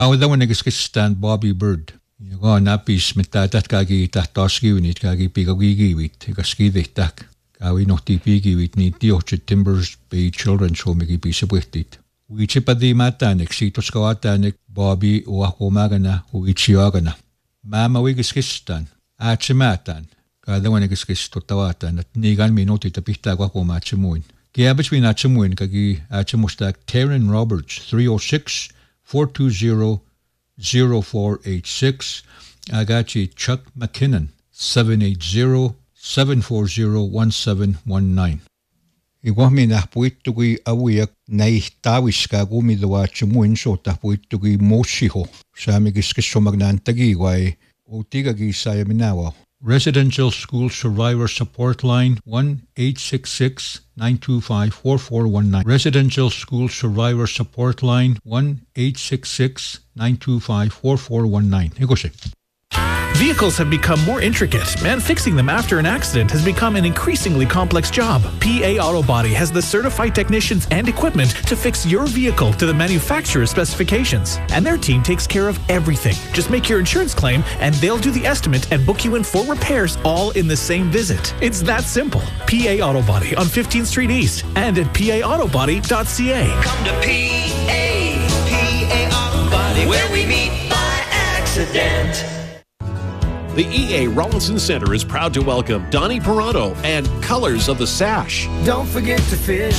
Awadawanageskistan Bobby Bird. Yugo napis mitatat kagi tahtoskiwinit kagi pigagigiwit ikaskidihtak. Kawi nohti pigiwit ni tiochit Timbers Bay Children's Home ikipisabwihtit. Uichipadi matanek sitoskawatanek Bobby uakomagana uichiogana. Mama wigiskistan achimatan. Kadawanageskistotawatan at nigan minuti tapihta wakomachimuin. Kaya between achimuin kagi achimustak Taryn Roberts 306-420-0486. Agachi Chuck McKinnon 780-740-1719. Iguami nahpuittugi awiak naihtawiska gumidawa chimuin so tahpuittugi moshiho. Samigiskisomagnaantagi wai utigagi sayaminawa. Residential School Survivor Support Line 1-866-925-4419. Residential School Survivor Support Line 1-866-925-4419. Higose. Vehicles have become more intricate, and fixing them after an accident has become an increasingly complex job. PA Auto Body has the certified technicians and equipment to fix your vehicle to the manufacturer's specifications. And their team takes care of everything. Just make your insurance claim, and they'll do the estimate and book you in for repairs all in the same visit. It's that simple. PA Auto Body on 15th Street East and at PAAutobody.ca. Come to PA Auto Body, where we meet by accident. The E.A. Rawlinson Center is proud to welcome Donnie Peranto and Colors of the Sash. Don't forget to fish.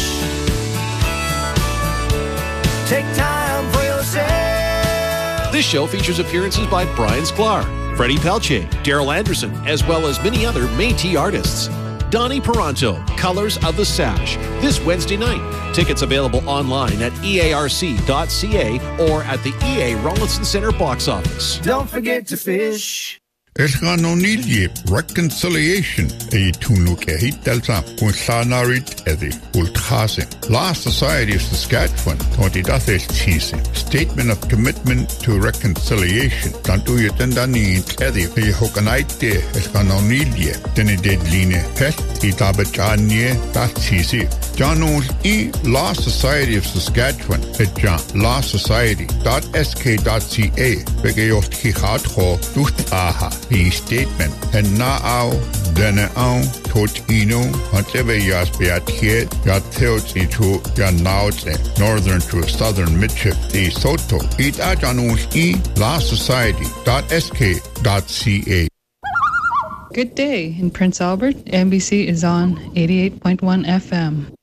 Take time for yourself. This show features appearances by Brian Sklar, Freddie Pelche, Daryl Anderson, as well as many other Métis artists. Donnie Peranto, Colors of the Sash, this Wednesday night. Tickets available online at earc.ca or at the E.A. Rawlinson Center box office. Don't forget to fish. Esganonilje reconciliation tunuk hitalsa kun sanarit edi ulthasen. La Society of Saskatchewan 2010 Statement of Commitment to Reconciliation. Tantu yetendani edi hokanaite esganonilje denedline pest itabachanye tatsisi. Janus La Society of Saskatchewan etja lasociety.sk.ca begeyot hihatho duhtaha. The statement and now dene au tot ino whatever yas beatje ya theotsi to ya naute northern to southern midship the soto it ajanus la society.sk.ca. Good day in Prince Albert. NBC is on 88.1 FM.